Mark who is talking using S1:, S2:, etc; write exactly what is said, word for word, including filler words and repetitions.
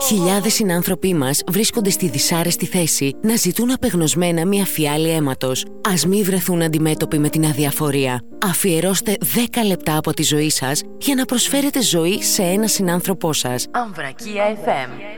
S1: Χιλιάδες συνάνθρωποι μας βρίσκονται στη δυσάρεστη θέση να ζητούν απεγνωσμένα μια φιάλη αίματος. Ας μη βρεθούν αντιμέτωποι με την αδιαφορία. Αφιερώστε δέκα λεπτά από τη ζωή σας για να προσφέρετε ζωή σε ένα συνάνθρωπό σας.
S2: Αμβρακία εφ εμ.